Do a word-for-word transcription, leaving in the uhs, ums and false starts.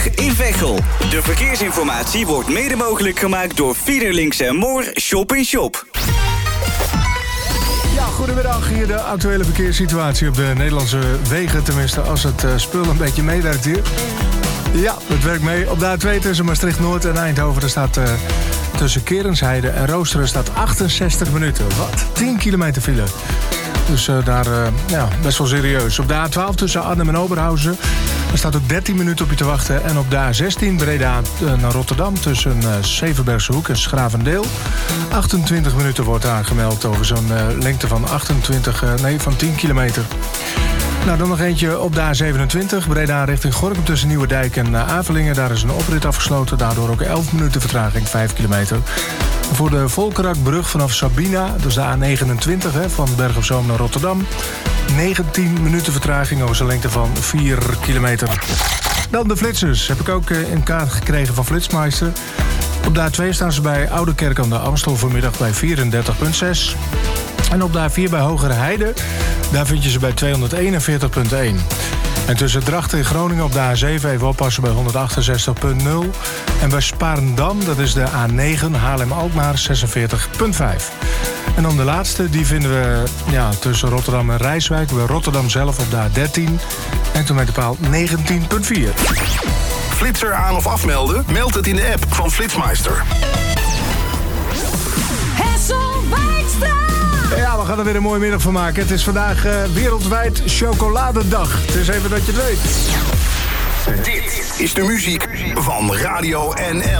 in Veghel. De verkeersinformatie wordt mede mogelijk gemaakt door Fiederlinks en Moor Shop in Shop. Ja, goedemiddag. Hier de actuele verkeerssituatie op de Nederlandse wegen. Tenminste, als het uh, spul een beetje meewerkt hier. Ja, het werkt mee. Op de A twee tussen Maastricht-Noord en Eindhoven... er staat uh, tussen Kerensheide en Roosteren staat achtenzestig minuten. Wat? tien kilometer file. Dus uh, daar uh, ja, best wel serieus. Op de A twaalf tussen Arnhem en Oberhausen... er staat ook dertien minuten op je te wachten. En op de A zestien Breda uh, naar Rotterdam... tussen uh, Zevenbergse Hoek en Schravendeel... achtentwintig minuten wordt aangemeld over zo'n uh, lengte van achtentwintig, uh, nee, van tien kilometer. Nou, dan nog eentje op de A zevenentwintig. Breda richting Gorinchem tussen Nieuwedijk en uh, Avelingen. Daar is een oprit afgesloten. Daardoor ook elf minuten vertraging, vijf kilometer. Voor de Volkerakbrug vanaf Sabina, dus de A negenentwintig hè, van Berg op Zoom naar Rotterdam. negentien minuten vertraging over zijn lengte van vier kilometer. Dan de flitsers. Heb ik ook uh, in kaart gekregen van Flitsmeister. Op de A twee staan ze bij Oudekerk aan de Amstel vanmiddag bij vierendertig komma zes. En op de A vier bij Hogere Heide, daar vind je ze bij tweehonderdeenenveertig komma één. En tussen Drachten en Groningen op de A zeven even oppassen bij honderdachtenzestig komma nul. En bij Spaarndam, dat is de A negen, Haarlem-Alkmaar, zesenveertig komma vijf. En dan de laatste, die vinden we ja, tussen Rotterdam en Rijswijk. Bij Rotterdam zelf op de A dertien. En toen met de paal negentien komma vier. Flitser aan of afmelden? Meld het in de app van Flitsmeister. Ja, we gaan er weer een mooie middag van maken. Het is vandaag uh, wereldwijd chocoladedag. Het is even dat je het weet. Dit is de muziek van Radio N L.